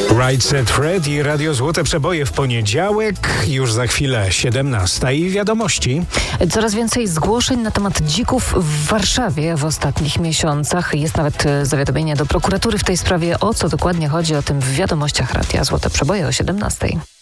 Right Set Fred i Radio Złote Przeboje w poniedziałek, już za chwilę 17 i wiadomości. Coraz więcej zgłoszeń na temat dzików w Warszawie w ostatnich miesiącach. Jest nawet zawiadomienie do prokuratury w tej sprawie. O co dokładnie chodzi, o tym w wiadomościach Radia Złote Przeboje o 17.